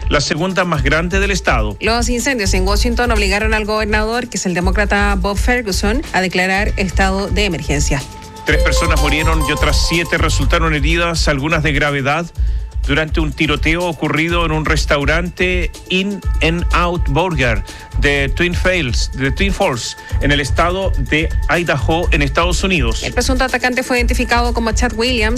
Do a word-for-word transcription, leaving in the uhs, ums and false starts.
la segunda más grande del estado. Los incendios en Washington obligaron al gobernador, que es el demócrata Bob Ferguson, a declarar estado de emergencia. Tres personas murieron y otras siete resultaron heridas, algunas de gravedad, durante un tiroteo ocurrido en un restaurante In and Out Burger de Twin Falls, de Twin Falls, en el estado de Idaho, en Estados Unidos. El presunto atacante fue identificado como Chad Williams,